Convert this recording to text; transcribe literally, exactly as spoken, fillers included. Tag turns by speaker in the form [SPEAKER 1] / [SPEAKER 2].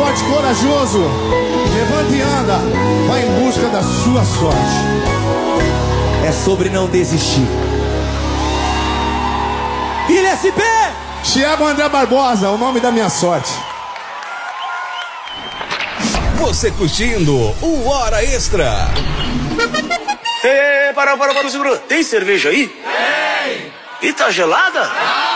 [SPEAKER 1] forte e corajoso. Levanta e anda. Vai em busca da sua sorte.
[SPEAKER 2] É sobre não desistir. Vila S P!
[SPEAKER 1] Thiago André Barbosa, o nome da minha sorte.
[SPEAKER 3] Você curtindo o Hora Extra.
[SPEAKER 4] Ei, para, para, para, segura. Tem cerveja aí? Tem. E tá gelada?